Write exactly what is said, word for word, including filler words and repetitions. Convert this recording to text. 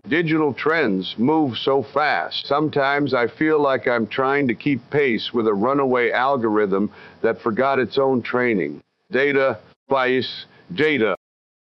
Digital trends move so fast. Sometimes I feel like I'm trying to keep pace with a runaway algorithm that forgot its own training. Data, spice, data.